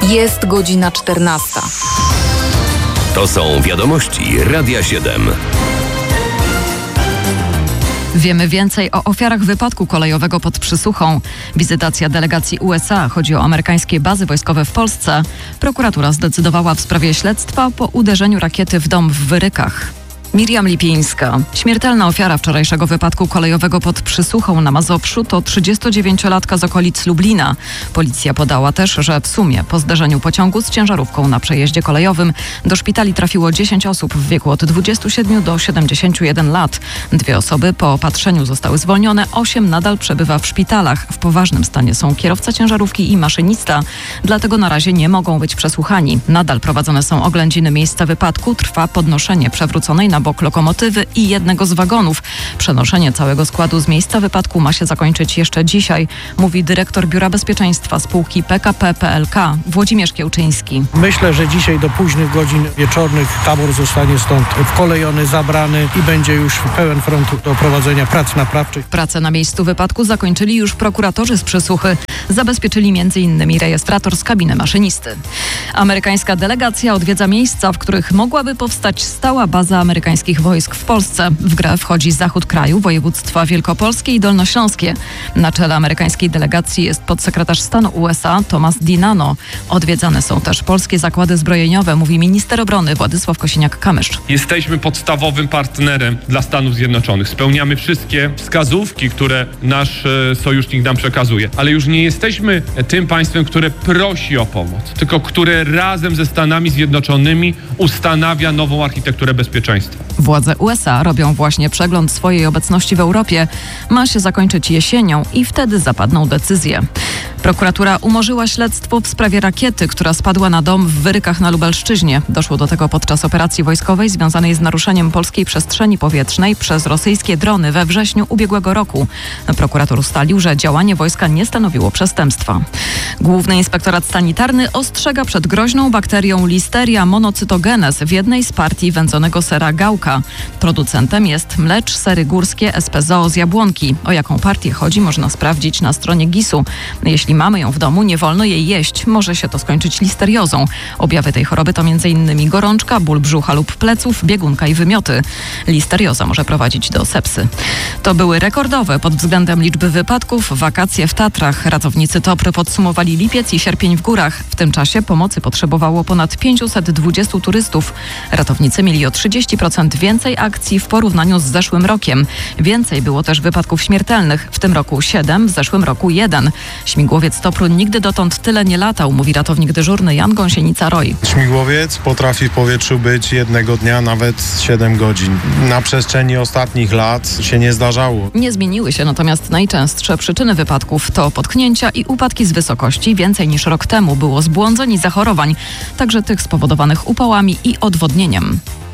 Jest godzina 14. To są wiadomości Radia 7. Wiemy więcej o ofiarach wypadku kolejowego pod Przysuchą. Wizytacja delegacji USA. Chodzi o amerykańskie bazy wojskowe w Polsce. Prokuratura zdecydowała w sprawie śledztwa po uderzeniu rakiety w dom w Wyrykach. Miriam Lipińska. Śmiertelna ofiara wczorajszego wypadku kolejowego pod Przysuchą na Mazowszu to 39-latka z okolic Lublina. Policja podała też, że w sumie po zderzeniu pociągu z ciężarówką na przejeździe kolejowym do szpitali trafiło 10 osób w wieku od 27 do 71 lat. 2 osoby po opatrzeniu zostały zwolnione, 8 nadal przebywa w szpitalach. W poważnym stanie są kierowca ciężarówki i maszynista, dlatego na razie nie mogą być przesłuchani. Nadal prowadzone są oględziny miejsca wypadku, trwa podnoszenie przewróconej na bok lokomotywy i jednego z wagonów. Przenoszenie całego składu z miejsca wypadku ma się zakończyć jeszcze dzisiaj, mówi dyrektor Biura Bezpieczeństwa spółki PKP PLK Włodzimierz Kiełczyński. Myślę, że dzisiaj do późnych godzin wieczornych tabor zostanie stąd wkolejony, zabrany i będzie już pełen front do prowadzenia prac naprawczych. Pracę na miejscu wypadku zakończyli już prokuratorzy z Przysuchy. Zabezpieczyli m.in. rejestrator z kabiny maszynisty. Amerykańska delegacja odwiedza miejsca, w których mogłaby powstać stała baza amerykańskich wojsk w Polsce. W grę wchodzi zachód kraju, województwa wielkopolskie i dolnośląskie. Na czele amerykańskiej delegacji jest podsekretarz stanu USA Thomas DiNanno. Odwiedzane są też polskie zakłady zbrojeniowe, mówi minister obrony Władysław Kosiniak-Kamysz. Jesteśmy podstawowym partnerem dla Stanów Zjednoczonych. Spełniamy wszystkie wskazówki, które nasz sojusznik nam przekazuje. Ale już nie jesteśmy tym państwem, które prosi o pomoc, tylko które razem ze Stanami Zjednoczonymi ustanawia nową architekturę bezpieczeństwa. Władze USA robią właśnie przegląd swojej obecności w Europie. Ma się zakończyć jesienią i wtedy zapadną decyzje. Prokuratura umorzyła śledztwo w sprawie rakiety, która spadła na dom w Wyrykach na Lubelszczyźnie. Doszło do tego podczas operacji wojskowej związanej z naruszeniem polskiej przestrzeni powietrznej przez rosyjskie drony we wrześniu ubiegłego roku. Prokurator ustalił, że działanie wojska nie stanowiło przestępstwa. Główny Inspektorat Sanitarny ostrzega przed groźną bakterią Listeria monocytogenes w jednej z partii wędzonego sera Gałka. Producentem jest Mlecz Sery Górskie SP Zoo z Jabłonki. O jaką partię chodzi, można sprawdzić na stronie GIS-u. Jeśli mamy ją w domu, nie wolno jej jeść. Może się to skończyć listeriozą. Objawy tej choroby to m.in. gorączka, ból brzucha lub pleców, biegunka i wymioty. Listerioza może prowadzić do sepsy. To były rekordowe pod względem liczby wypadków wakacje w Tatrach. Ratownicy TOPR podsumowali lipiec i sierpień w górach. W tym czasie pomocy potrzebowało ponad 520 turystów. Ratownicy mieli o 30% więcej akcji w porównaniu z zeszłym rokiem. Więcej było też wypadków śmiertelnych. W tym roku 7, w zeszłym roku 1. Śmigłowiec TOPR-u nigdy dotąd tyle nie latał, mówi ratownik dyżurny Jan Gąsienica-Roy. Śmigłowiec potrafi w powietrzu być jednego dnia nawet 7 godzin. Na przestrzeni ostatnich lat się nie zdarzało. Nie zmieniły się natomiast najczęstsze przyczyny wypadków to potknięcia i upadki z wysokości. Więcej niż rok temu było zbłądzeń i zachorowań, także tych spowodowanych upałami i odwodnieniem.